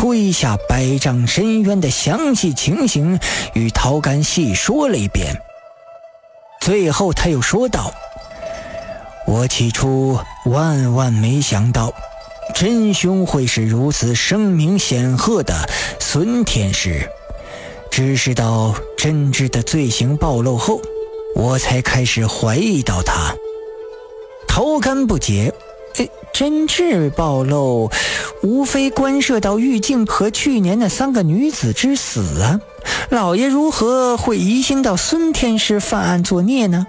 推下百丈深渊的详细情形与陶干细说了一遍。最后他又说道：我起初万万没想到真凶会是如此声名显赫的孙天师，只是到真挚的罪行暴露后，我才开始怀疑到他。陶干不解，真挚暴露无非关涉到玉镜和去年的3个女子之死啊，老爷如何会疑心到孙天师犯案作孽呢？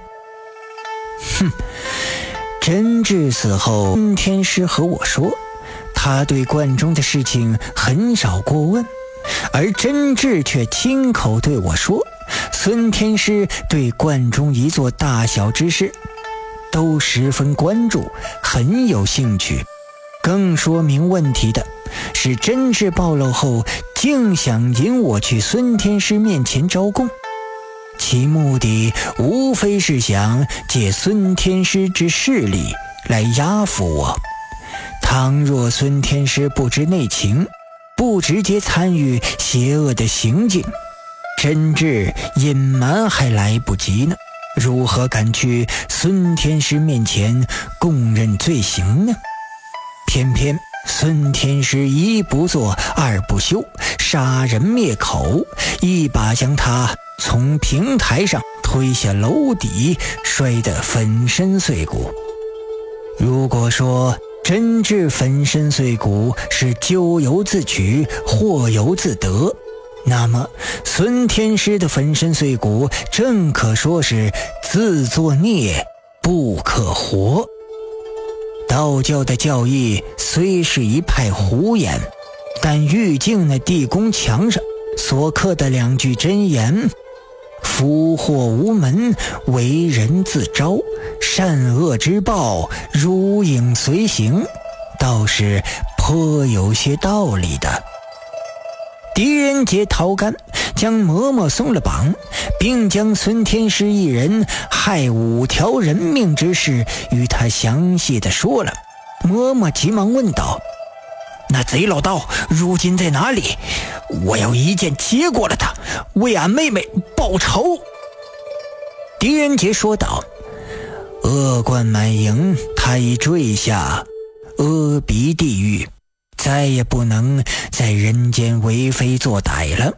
真挚死后，孙天师和我说他对观中的事情很少过问，而真挚却亲口对我说孙天师对观中一座大小之事都十分关注，很有兴趣。更说明问题的是，真挚暴露后竟想引我去孙天师面前招供，其目的无非是想借孙天师之势力来压服我。倘若孙天师不知内情，不直接参与邪恶的行径，真挚隐瞒还来不及呢，如何敢去孙天师面前供认罪行呢？偏偏孙天师一不做二不休，杀人灭口，一把将他从平台上推下楼底，摔得粉身碎骨。如果说真挚粉身碎骨是咎由自取，祸由自得，那么孙天师的粉身碎骨正可说是自作孽不可活。道教的教义虽是一派胡言，但玉镜那地宫墙上所刻的2句真言，福祸无门，为人自招，善恶之报，如影随形，倒是颇有些道理的。狄仁杰、陶干将嬷嬷松了绑，并将孙天师一人害5条人命之事与他详细的说了。嬷嬷急忙问道：那贼老道如今在哪里？我要一剑结果了他，为俺妹妹报仇。狄仁杰说道：恶贯满盈，他已坠下阿鼻地狱，再也不能在人间为非作歹了。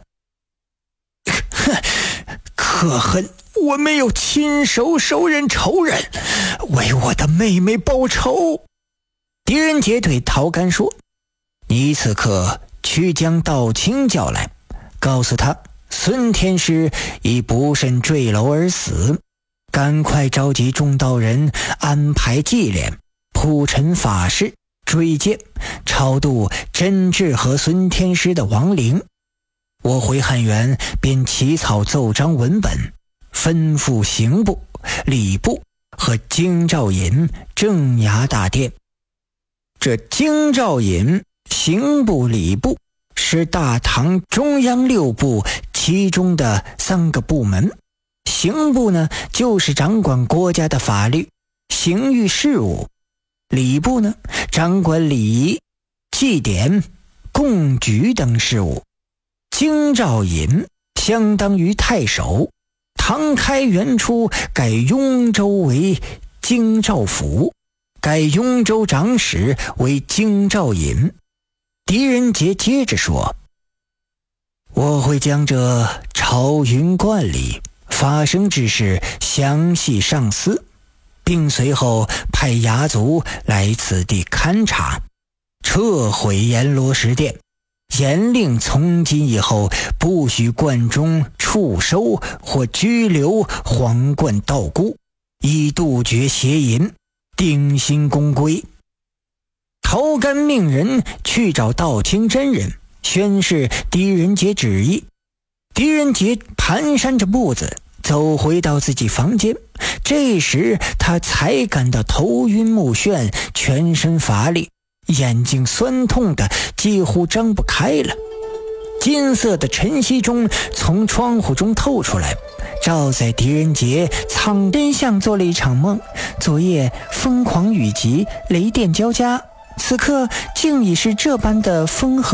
可恨我没有亲手手刃仇人，为我的妹妹报仇。狄仁杰对陶干说：你此刻去将道清叫来，告诉他孙天师已不慎坠楼而死，赶快召集众道人安排祭殓，铺陈法事，追荐超度真挚和孙天师的亡灵。我回汉元便起草奏章文本，吩咐刑部、礼部和京兆尹镇衙大殿。这京兆尹、刑部、礼部是大唐中央6部其中的3个部门。刑部呢，就是掌管国家的法律、刑狱事务；礼部呢，掌管礼仪、祭典、贡举等事务；京兆尹相当于太守，唐开元初改雍州为京兆府，改雍州长史为京兆尹。狄仁杰接着说：我会将这朝云观里发生之事详细上司，并随后派衙卒来此地勘察，撤毁阎罗石殿，严令从今以后不许观中触收或拘留皇冠道姑，以杜绝邪淫，定心公规。陶干命人去找道清真人，宣示狄仁杰旨意。狄仁杰蹒跚着步子走回到自己房间，这时他才感到头晕目眩，全身乏力，眼睛酸痛的几乎张不开了。金色的晨曦中从窗户中透出来，照在狄仁杰苍真像做了一场梦。昨夜疯狂雨急，雷电交加，此刻竟已是这般的风和